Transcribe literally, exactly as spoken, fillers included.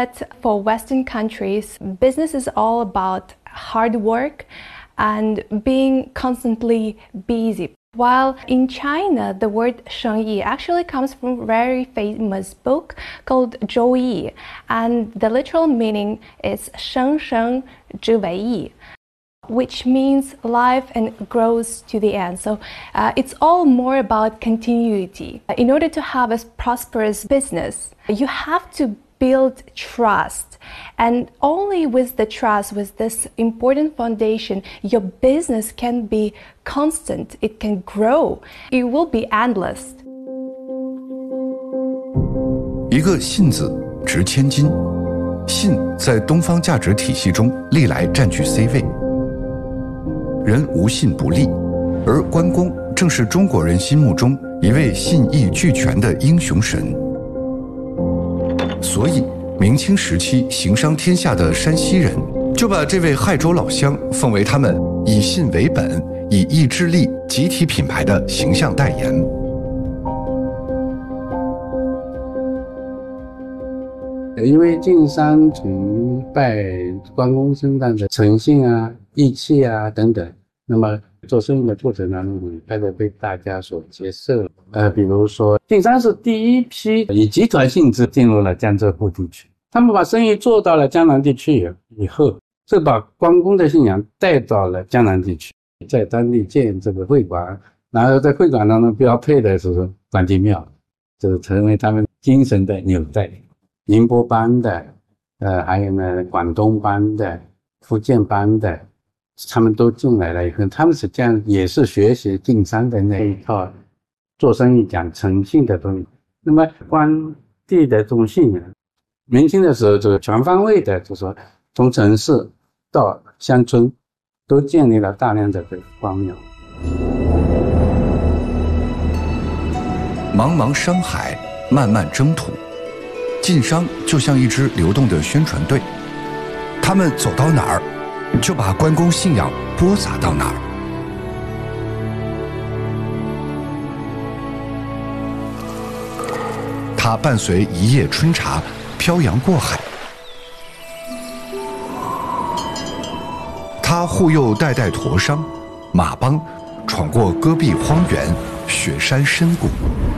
that for Western countries, business is all about hard work and being constantly busy. While in China, the word 生意 actually comes from a very famous book called 周易, and the literal meaning is 生生之为义, which means life and grows to the end. So uh, it's all more about continuity. In order to have a prosperous business, you have to build trust. And only with the trust, with this important foundation, your business can be constant, it can grow, it will be endless. 一个信字值千金，信在东方价值体系中历来占据 C 位。人无信不立，而关公正是中国人心目中一位信义俱全的英雄神。所以，明清时期行商天下的山西人就把这位亥州老乡奉为他们以信为本、以义致力集体品牌的形象代言。 因为晋商崇拜关公身上的诚信啊、义气啊等等，那么做生意的过程当中，开始被大家所接受。呃，比如说晋商是第一批以集团性质进入了江浙沪地区，他们把生意做到了江南地区以后，是把关公的信仰带到了江南地区，在当地建这个会馆，然后在会馆当中标配的是关帝庙，就是成为他们精神的纽带。宁波帮的，呃，还有呢广东帮的、福建帮的，他们都进来了以后，他们实际上也是学习晋商的那一套做生意讲诚信的东西。那么关帝的这种信仰，明清的时候就是全方位的，就是说从城市到乡村都建立了大量的这个关庙。 茫茫商海，漫漫征途，晋商就像一支流动的宣传队，他们走到哪儿，就把关公信仰播撒到哪儿。他伴随一叶春茶漂洋过海，他护佑代代驼商马帮闯过戈壁荒原、雪山深谷。